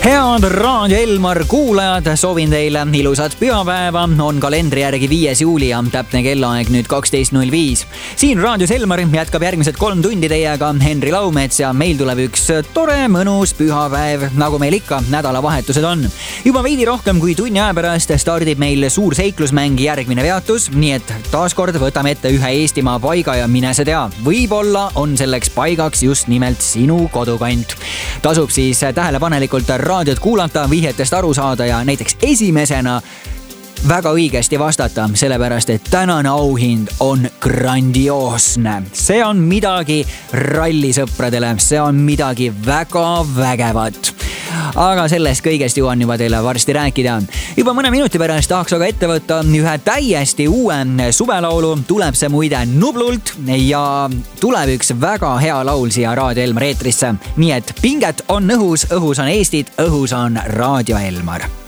Head Raadio Elmar kuulajad, soovin teile ilusat pühapäeva. On kalendri järgi 5. juuli ja täpne kellaaeg nüüd 12.05. Siin Raadios Elmar jätkab järgmised 3 tundi teiega Henri Laumets ja meil tuleb üks tore, mõnus pühapäev, nagu meil ikka nädalavahetused on. Juba veidi rohkem kui tunni aja pärast stardib meil suur seiklusmäng Järgmine peatus, nii et taaskord võtame ette ühe Eestimaa paiga ja mine see tea. Võib-olla on selleks paigaks just nimelt sinu kodukant. Tasub siis tähelepanelikult raadiot kuulata, vihjetest aru saada ja näiteks esimesena väga õigesti vastata, sellepärast et tänane auhind on grandioosne. See on midagi rallisõpradele, see on midagi väga vägevat. Aga sellest kõigest jõuan juba teile varsti rääkida. Juba mõne minuti pärast tahaks aga ette võtta ühe täiesti uue suvelaulu. Tuleb see muide Nublult ja tuleb üks väga hea laul siia Raadio Elmar eetrisse. Nii et pinget on õhus on Eestit, õhus on Raadio Elmar.